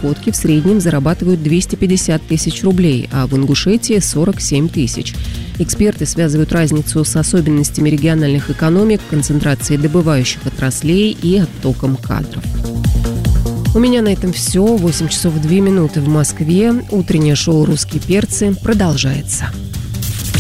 Чукотке в среднем зарабатывают 250 тысяч рублей, а в Ингушетии – 47 тысяч. Эксперты связывают разницу с особенностями региональных экономик, концентрацией добывающих отраслей и оттоком кадров. У меня на этом все. 8 часов 2 минуты в Москве. Утреннее шоу «Русские перцы» продолжается.